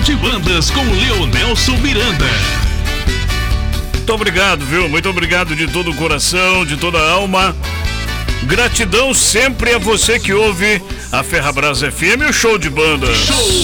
de bandas com Leonelson Miranda. Muito obrigado, viu? Muito obrigado de todo o coração, de toda a alma. Gratidão sempre a você que ouve a Ferrabras FM e o Show de Banda.